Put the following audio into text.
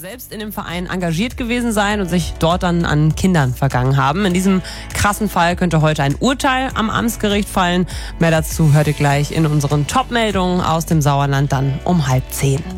selbst in dem Verein engagiert gewesen sein und sich dort dann an Kindern vergangen haben. In diesem krassen Fall könnte heute ein Urteil am Amtsgericht fallen. Mehr dazu hört ihr gleich in unseren Top-Meldungen aus dem Sauerland dann um 9:30.